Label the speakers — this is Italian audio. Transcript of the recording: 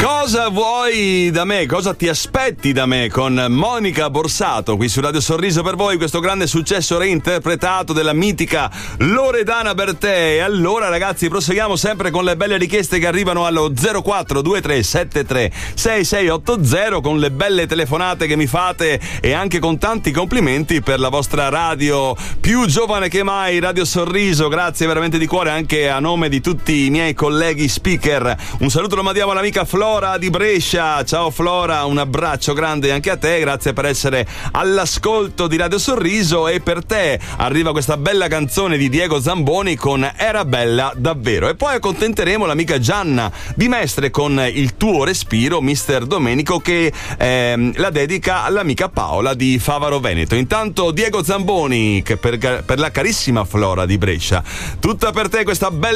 Speaker 1: Cosa vuoi da me? Cosa ti aspetti da me? Con Monica Borsato qui su Radio Sorriso per voi, questo grande successo reinterpretato della mitica Loredana Bertè. E allora ragazzi, proseguiamo sempre con le belle richieste che arrivano allo 042373 6680, con le belle telefonate che mi fate e anche con tanti complimenti per la vostra radio più giovane che mai, Radio Sorriso. Grazie veramente di cuore anche a nome di tutti i miei colleghi speaker. Un saluto lo mandiamo all'amica Flora di Brescia. Ciao Flora, un abbraccio grande anche a te, grazie per essere all'ascolto di Radio Sorriso. E per te arriva questa bella canzone di Diego Zamboni con Era bella davvero. E poi accontenteremo l'amica Gianna di Mestre con Il tuo respiro, Mister Domenico, che la dedica all'amica Paola di Favaro Veneto. Intanto Diego Zamboni, che per la carissima Flora di Brescia, tutta per te questa bella